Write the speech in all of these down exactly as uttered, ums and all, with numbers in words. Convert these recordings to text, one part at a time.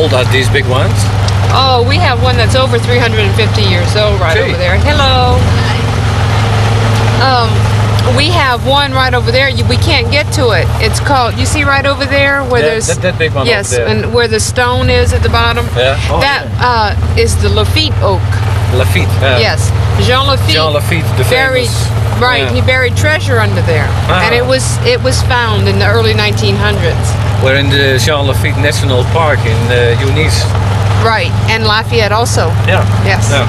old are these big ones? Oh, we have one that's over three hundred fifty years old right Gee. over there. Hello. Um, we have one right over there. You, we can't get to it. It's called, you see right over there where Yeah, there's... that, that big one yes, over there. and where the stone is at the bottom. Yeah. Oh, that uh, is the Lafitte oak. Lafitte. Yeah. Yes. Jean Lafitte. Jean Lafitte, the buried, famous. right. Yeah. He buried treasure under there, Ah. and it was it was found in the early nineteen hundreds. We're in the Jean Lafitte National Park in uh, Eunice. Right, and Lafayette also. Yeah. Yes. Yeah.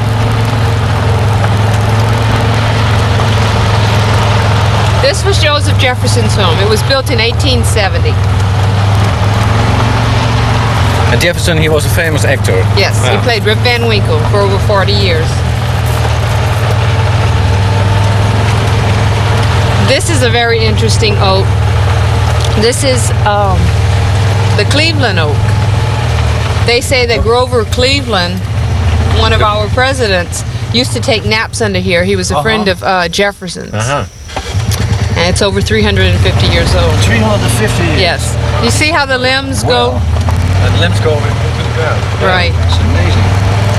This was Joseph Jefferson's home. It was built in eighteen seventy. And Jefferson, he was a famous actor. Yes, Yeah. he played Rip Van Winkle for over forty years. This is a very interesting oak. This is um, the Cleveland oak. They say that Grover Cleveland, one of our presidents, used to take naps under here. He was a Uh-huh. friend of uh, Jefferson's. Uh-huh. And it's over three hundred fifty years old. three hundred fifty years. Yes. You see how the limbs go? Wow. And the limbs go into the ground. Right. It's amazing.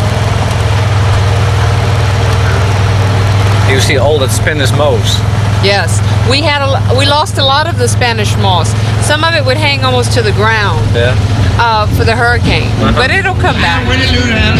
You see all that Spanish moss. Yes. We had a, we lost a lot of the Spanish moss. Some of it would hang almost to the ground Yeah. uh, for the hurricane, Uh-huh. but it'll come back.